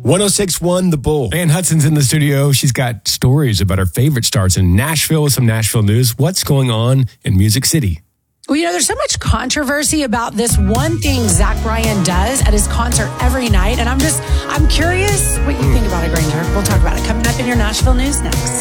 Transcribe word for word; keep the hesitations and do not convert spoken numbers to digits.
one oh six point one The Bull. Ann Hudson's in the studio. She's got stories about her favorite stars in Nashville with some Nashville news. What's going on in Music City? Well, you know, there's so much controversy about this one thing Zach Bryan does at his concert every night. And I'm just, I'm curious what you think about it, Granger. We'll talk about it coming up in your Nashville news next.